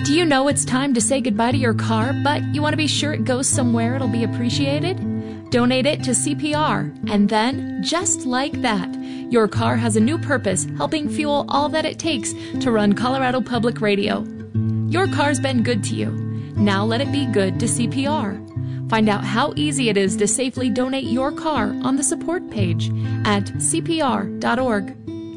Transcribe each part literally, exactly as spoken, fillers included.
Do you know it's time to say goodbye to your car, but you want to be sure it goes somewhere it'll be appreciated? Donate it to C P R, and then, just like that, your car has a new purpose, helping fuel all that it takes to run Colorado Public Radio. Your car's been good to you. Now let it be good to C P R. Find out how easy it is to safely donate your car on the support page at C P R dot org.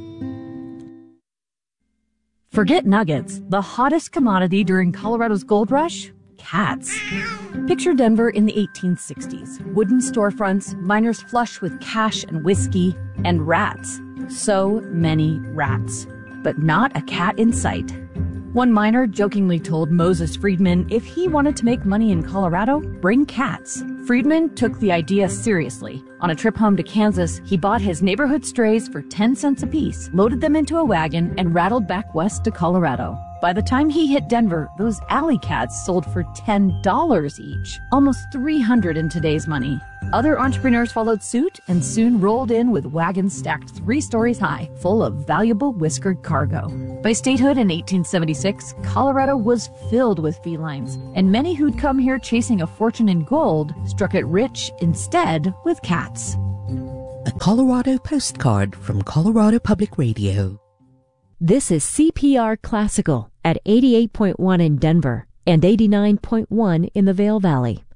Forget nuggets. The hottest commodity during Colorado's gold rush? Cats. Picture Denver in the eighteen sixties. Wooden storefronts, miners flush with cash and whiskey, and rats. So many rats. But not a cat in sight. One miner jokingly told Moses Friedman if he wanted to make money in Colorado, bring cats. Friedman took the idea seriously. On a trip home to Kansas, he bought his neighborhood strays for ten cents apiece, loaded them into a wagon, and rattled back west to Colorado. By the time he hit Denver, those alley cats sold for ten dollars each, almost three hundred dollars in today's money. Other entrepreneurs followed suit and soon rolled in with wagons stacked three stories high, full of valuable whiskered cargo. By statehood in eighteen seventy-six, Colorado was filled with felines, and many who'd come here chasing a fortune in gold struck it rich instead with cats. A Colorado postcard from Colorado Public Radio. This is C P R Classical at eighty-eight point one in Denver and eighty-nine point one in the Vail Valley.